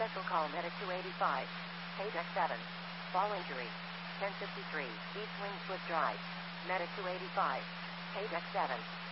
Special call medic 285. Paydeck 7. Fall injury. 1053 East Wingsfoot Drive. Medic 285. Paydeck 7.